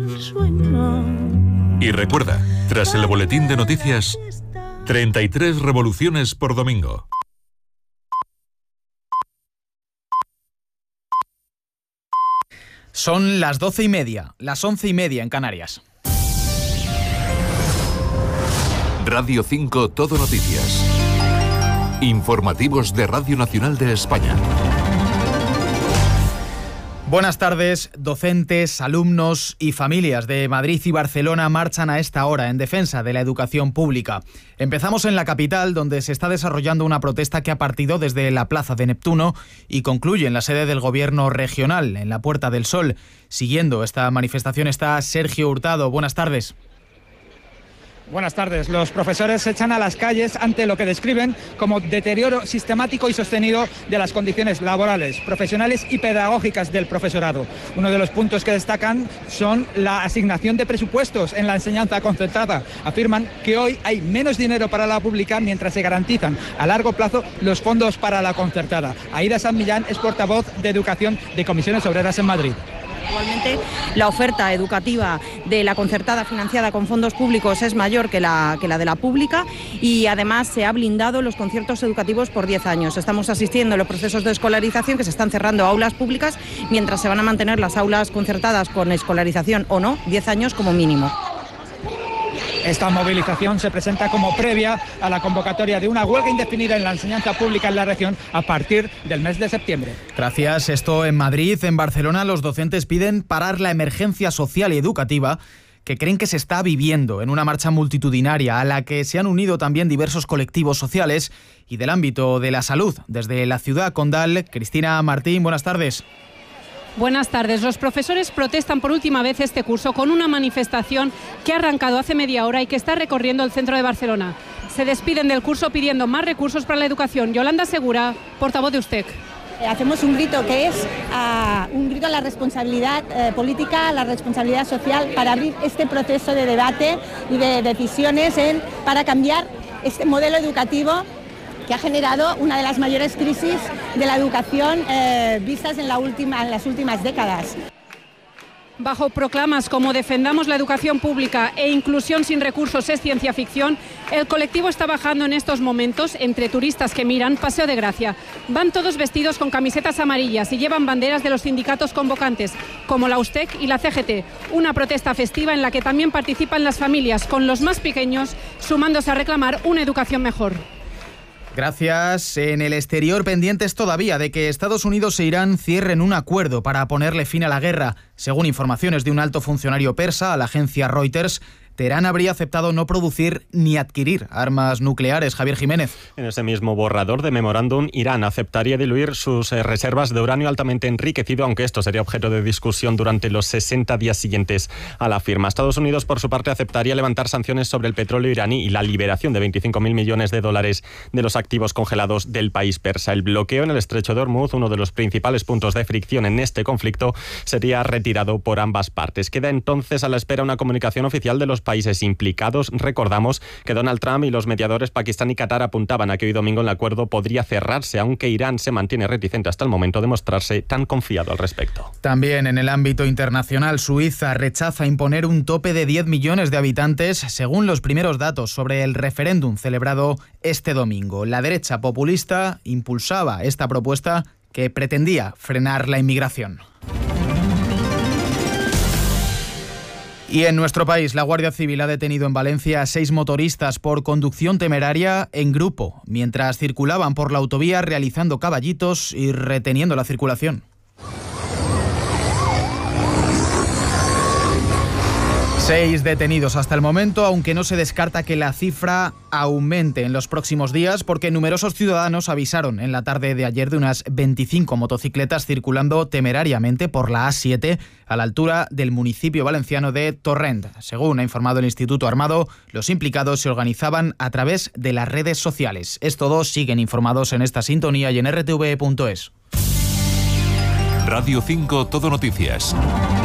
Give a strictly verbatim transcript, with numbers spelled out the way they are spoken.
sueño. Y recuerda, tras el boletín de noticias, treinta y tres revoluciones por domingo. Son las doce y media, las once y media en Canarias. Radio cinco Todo Noticias. Informativos de Radio Nacional de España. Buenas tardes. Docentes, alumnos y familias de Madrid y Barcelona marchan a esta hora en defensa de la educación pública. Empezamos en la capital, donde se está desarrollando una protesta que ha partido desde la Plaza de Neptuno y concluye en la sede del Gobierno regional, en la Puerta del Sol. Siguiendo esta manifestación está Sergio Hurtado. Buenas tardes. Buenas tardes. Los profesores se echan a las calles ante lo que describen como deterioro sistemático y sostenido de las condiciones laborales, profesionales y pedagógicas del profesorado. Uno de los puntos que destacan son la asignación de presupuestos en la enseñanza concertada. Afirman que hoy hay menos dinero para la pública mientras se garantizan a largo plazo los fondos para la concertada. Aida San Millán es portavoz de Educación de Comisiones Obreras en Madrid. Actualmente la oferta educativa de la concertada financiada con fondos públicos es mayor que la, que la de la pública y además se ha blindado los conciertos educativos por diez años. Estamos asistiendo a los procesos de escolarización que se están cerrando aulas públicas mientras se van a mantener las aulas concertadas con escolarización o no, diez años como mínimo. Esta movilización se presenta como previa a la convocatoria de una huelga indefinida en la enseñanza pública en la región a partir del mes de septiembre. Gracias. Esto en Madrid. En Barcelona, los docentes piden parar la emergencia social y educativa que creen que se está viviendo en una marcha multitudinaria a la que se han unido también diversos colectivos sociales y del ámbito de la salud. Desde la ciudad condal, Cristina Martín, buenas tardes. Buenas tardes. Los profesores protestan por última vez este curso con una manifestación que ha arrancado hace media hora y que está recorriendo el centro de Barcelona. Se despiden del curso pidiendo más recursos para la educación. Yolanda Segura, portavoz de U S T E C. Hacemos un grito que es uh, un grito a la responsabilidad eh, política, a la responsabilidad social para abrir este proceso de debate y de decisiones en, para cambiar este modelo educativo que ha generado una de las mayores crisis de la educación eh, vistas en, la última, en las últimas décadas. Bajo proclamas como defendamos la educación pública e inclusión sin recursos es ciencia ficción, el colectivo está bajando en estos momentos, entre turistas que miran, Paseo de Gracia. Van todos vestidos con camisetas amarillas y llevan banderas de los sindicatos convocantes, como la U S T E C y la C G T. Una protesta festiva en la que también participan las familias, con los más pequeños sumándose a reclamar una educación mejor. Gracias. En el exterior, pendientes todavía de que Estados Unidos e Irán cierren un acuerdo para ponerle fin a la guerra. Según informaciones de un alto funcionario persa a la agencia Reuters, Teherán habría aceptado no producir ni adquirir armas nucleares. Javier Jiménez. En ese mismo borrador de memorándum, Irán aceptaría diluir sus eh, reservas de uranio altamente enriquecido, aunque esto sería objeto de discusión durante los sesenta días siguientes a la firma. Estados Unidos, por su parte, aceptaría levantar sanciones sobre el petróleo iraní y la liberación de veinticinco mil millones de dólares de los activos congelados del país persa. El bloqueo en el estrecho de Hormuz, uno de los principales puntos de fricción en este conflicto, sería retirado por ambas partes. Queda entonces a la espera una comunicación oficial de los países implicados. Recordamos que Donald Trump y los mediadores Pakistán y Qatar apuntaban a que hoy domingo el acuerdo podría cerrarse, aunque Irán se mantiene reticente hasta el momento de mostrarse tan confiado al respecto. También en el ámbito internacional, Suiza rechaza imponer un tope de diez millones de habitantes, según los primeros datos sobre el referéndum celebrado este domingo. La derecha populista impulsaba esta propuesta que pretendía frenar la inmigración. Y en nuestro país, la Guardia Civil ha detenido en Valencia a seis motoristas por conducción temeraria en grupo, mientras circulaban por la autovía realizando caballitos y reteniendo la circulación. Seis detenidos hasta el momento, aunque no se descarta que la cifra aumente en los próximos días, porque numerosos ciudadanos avisaron en la tarde de ayer de unas veinticinco motocicletas circulando temerariamente por la A siete a la altura del municipio valenciano de Torrent. Según ha informado el Instituto Armado, los implicados se organizaban a través de las redes sociales. Estos dos siguen informados en esta sintonía y en R T V punto es. Radio cinco Todo Noticias.